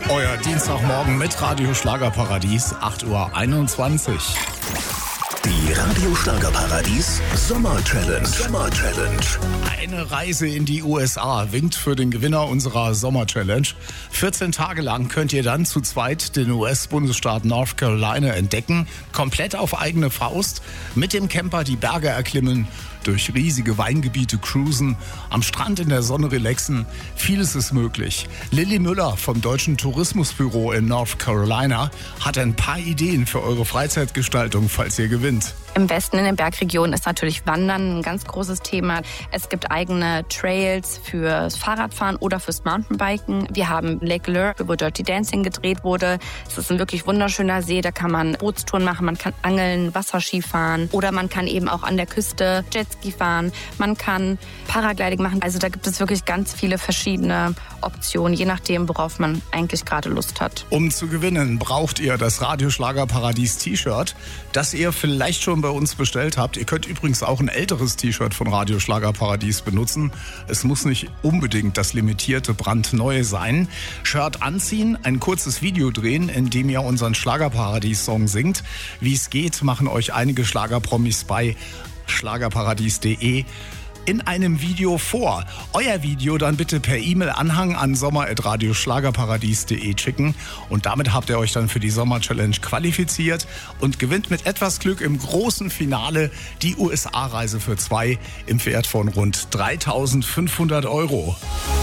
Euer Dienstagmorgen mit Radio Schlagerparadies, 8:21 Uhr. Die Radio Schlagerparadies Sommer Challenge. Eine Reise in die USA winkt für den Gewinner unserer Sommer Challenge. 14 Tage lang könnt ihr dann zu zweit den US-Bundesstaat North Carolina entdecken, komplett auf eigene Faust, mit dem Camper die Berge erklimmen, durch riesige Weingebiete cruisen, am Strand in der Sonne relaxen. Vieles ist möglich. Lilly Müller vom Deutschen Tourismusbüro in North Carolina hat ein paar Ideen für eure Freizeitgestaltung, falls ihr gewinnt. Im Westen in den Bergregionen ist natürlich Wandern ein ganz großes Thema. Es gibt eigene Trails fürs Fahrradfahren oder fürs Mountainbiken. Wir haben Lake Lure, wo Dirty Dancing gedreht wurde. Es ist ein wirklich wunderschöner See, da kann man Bootstouren machen, man kann angeln, Wasserski fahren oder man kann eben auch an der Küste Jetski fahren. Man kann Paragliding machen. Also da gibt es wirklich ganz viele verschiedene Optionen, je nachdem, worauf man eigentlich gerade Lust hat. Um zu gewinnen, braucht ihr das Radio Schlagerparadies T-Shirt, das ihr vielleicht schon bei uns bestellt habt. Ihr könnt übrigens auch ein älteres T-Shirt von Radio Schlagerparadies benutzen. Es muss nicht unbedingt das limitierte, brandneue sein. Shirt anziehen, ein kurzes Video drehen, in dem ihr unseren Schlagerparadies-Song singt. Wie es geht, machen euch einige Schlagerpromis bei schlagerparadies.de in einem Video vor. Euer Video dann bitte per E-Mail-Anhang an sommer@radioschlagerparadies.de schicken und damit habt ihr euch dann für die Sommer-Challenge qualifiziert und gewinnt mit etwas Glück im großen Finale die USA-Reise für 2 im Wert von rund 3.500 €.